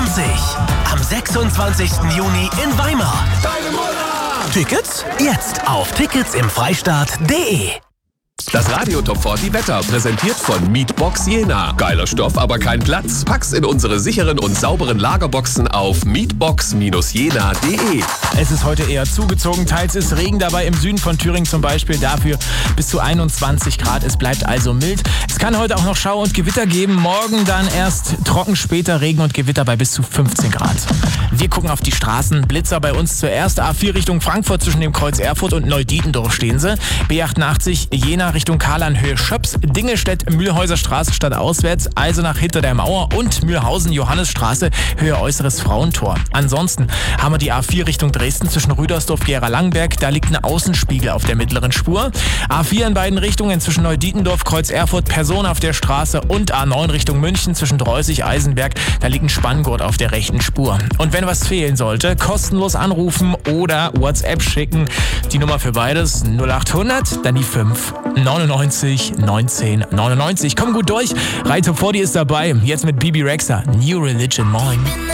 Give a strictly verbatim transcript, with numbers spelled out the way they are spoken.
zwanzig. Am sechsundzwanzigsten Juni in Weimar. Deine Mutter! Tickets jetzt auf tickets im freistaat punkt de. Das Radio Top vierzig Wetter, präsentiert von Mietbox Jena. Geiler Stoff, aber kein Platz? Pack's in unsere sicheren und sauberen Lagerboxen auf mietbox jena punkt de. Es ist heute eher zugezogen, teils ist Regen dabei, im Süden von Thüringen zum Beispiel, dafür bis zu einundzwanzig Grad. Es bleibt also mild. Es kann heute auch noch Schauer und Gewitter geben, morgen dann erst trocken, später Regen und Gewitter bei bis zu fünfzehn Grad. Wir gucken auf die Straßen. Blitzer bei uns zuerst. A vier Richtung Frankfurt zwischen dem Kreuz Erfurt und Neudietendorf stehen sie. B achtundachtzig Jena Richtung Karlan Höhe Schöps. Dingelstedt Mühlhäuser Straße stadtauswärts, also nach hinter der Mauer, und Mühlhausen Johannesstraße Höhe Äußeres Frauentor. Ansonsten haben wir die A vier Richtung Dresden zwischen Rüdersdorf Gera Langenberg. Da liegt ein Außenspiegel auf der mittleren Spur. A vier in beiden Richtungen zwischen Neudietendorf Kreuz Erfurt Person auf der Straße und A neun Richtung München zwischen Dreußig Eisenberg. Da liegt ein Spanngurt auf der rechten Spur. Und wenn was fehlen sollte, kostenlos anrufen oder WhatsApp schicken. Die Nummer für beides null achthundert, dann die fünf neunundneunzig neunzehn neunundneunzig. Komm gut durch. Rai Top vierzig ist dabei. Jetzt mit Bibi Rexha. New Religion. Moin.